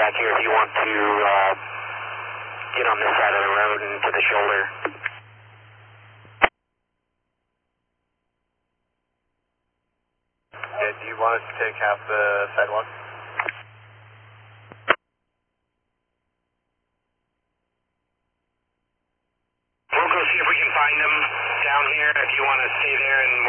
back here if you want to get on this side of the road and to the shoulder. Yeah, do you want us to take half the sidewalk? We'll go see if we can find them down here if you want to stay there and